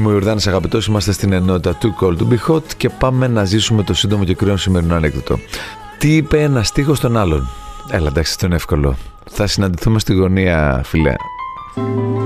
Είμαι ο Ιορδάνης Αγαπητός, είμαστε στην ενότητα Too Cold to Be Hot και πάμε να ζήσουμε το σύντομο και κρύο σημερινό ανέκδοτο. Τι είπε ένα στίχος στον άλλον? Έλα, εντάξει, αυτό είναι εύκολο. Θα συναντηθούμε στη γωνία, φίλε.